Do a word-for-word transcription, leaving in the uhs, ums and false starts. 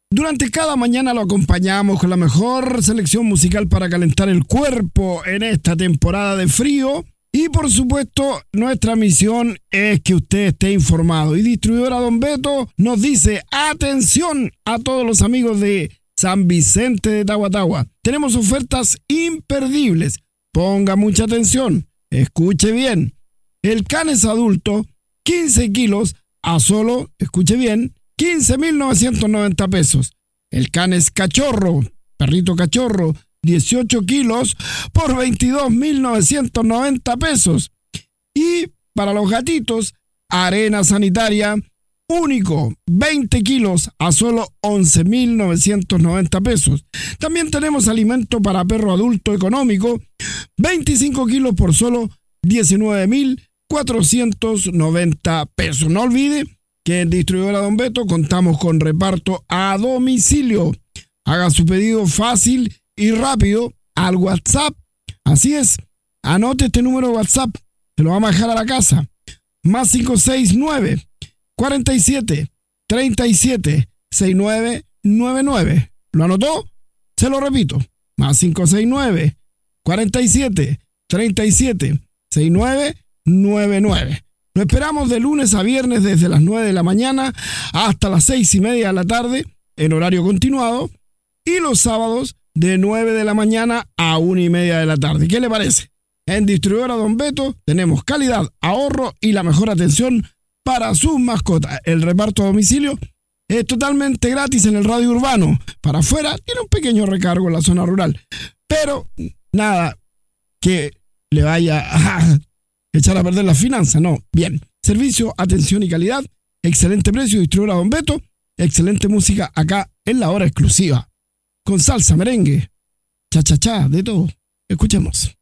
Durante cada mañana lo acompañamos con la mejor selección musical para calentar el cuerpo en esta temporada de frío. Y por supuesto, nuestra misión es que usted esté informado. Y Distribuidora Don Beto nos dice, atención a todos los amigos de San Vicente de Tahuatahua. Tenemos ofertas imperdibles. Ponga mucha atención. Escuche bien. El Canes adulto, quince kilos a solo, escuche bien, quince mil novecientos noventa pesos. El Canes cachorro, perrito cachorro, dieciocho kilos por veintidós mil novecientos noventa pesos. Y para los gatitos, arena sanitaria único, veinte kilos a solo once mil novecientos noventa pesos. También tenemos alimento para perro adulto económico, veinticinco kilos por solo diecinueve mil cuatrocientos noventa pesos. No olvide que en Distribuidora Don Beto contamos con reparto a domicilio. Haga su pedido fácil y rápido al WhatsApp. Así es, anote este número de WhatsApp, se lo vamos a dejar a la casa. Más cinco seis nueve, cuarenta y siete, treinta y siete, sesenta y nueve noventa y nueve. ¿Lo anotó? Se lo repito. Más cinco seis nueve, cuarenta y siete, treinta y siete, sesenta y nueve noventa y nueve. Lo esperamos de lunes a viernes desde las nueve de la mañana hasta las seis y media de la tarde en horario continuado y los sábados de nueve de la mañana a una y media de la tarde. ¿Qué le parece? En Distribuidora Don Beto tenemos calidad, ahorro y la mejor atención para sus mascotas. El reparto a domicilio es totalmente gratis en el radio urbano. Para afuera tiene un pequeño recargo en la zona rural, pero nada que le vaya a echar a perder la finanza, no. Bien, servicio, atención y calidad, excelente precio, Distribuidora Don Beto, excelente música acá en la hora exclusiva. Con salsa, merengue, cha cha cha, de todo. Escuchemos.